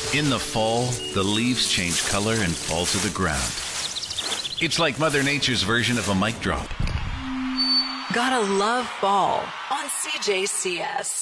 In the fall, the leaves change color and fall to the ground. It's like Mother Nature's version of a mic drop. Gotta love fall on CJCS.